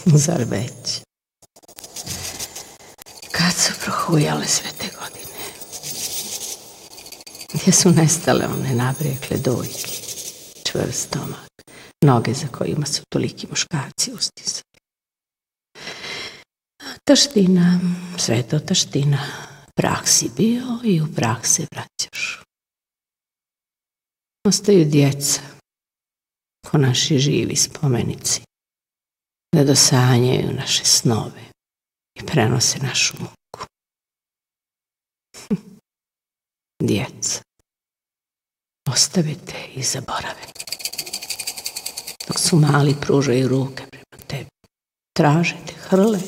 Zar već? Kad su prohujale sve te godine? Gdje su nestale one nabrekle dojke, čvrst stomak, noge za kojima su toliki muškarci ustisali? Taština, sve to taština. Prah si bio i u prah se vraćaš. Ostaju djeca, ko naši živi spomenici, da dosanjaju naše snove i prenose našu muku. Djeca, ostavite i zaborave. Dok su mali pružaju ruke prema tebi, traže te, hrle,